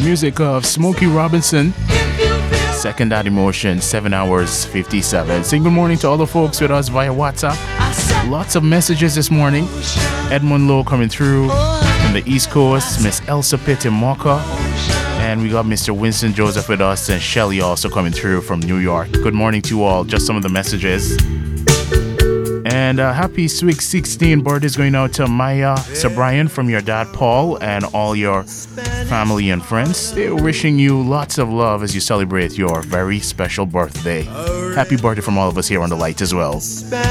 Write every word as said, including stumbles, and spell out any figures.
music of Smokey Robinson. Second That Emotion, seven hours fifty-seven. Say good morning to all the folks with us via WhatsApp. Lots of messages this morning. Edmund Lowe coming through from the East Coast. Miss Elsa Pitt in Mocha. And we got Mister Winston Joseph with us, and Shelly also coming through from New York. Good morning to you all. Just some of the messages. And uh, happy Sweet sixteen birthdays going out to Maya Sabrian from your dad Paul and all your family and friends. They're wishing you lots of love as you celebrate your very special birthday. Happy birthday from all of us here on The Light as well.